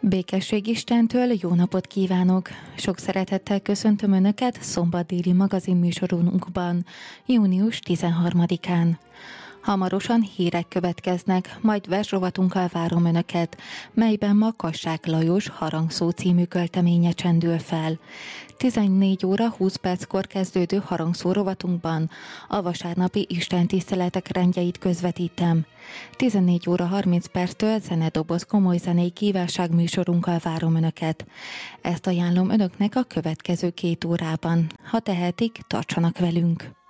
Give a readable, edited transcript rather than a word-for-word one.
Békesség Istentől, jó napot kívánok! Sok szeretettel köszöntöm Önöket szombat déli magazin műsorunkban, június 13-án. Hamarosan hírek következnek, majd versrovatunkkal várom Önöket, melyben ma Kassák Lajos Harangszó című költeménye csendül fel. 14 óra 20 perckor kezdődő harangszó rovatunkban a vasárnapi istentiszteletek rendjeit közvetítem. 14 óra 30 perctől zenedoboz komoly zenei kívánság műsorunkkal várom Önöket. Ezt ajánlom Önöknek a következő 2 órában. Ha tehetik, tartsanak velünk!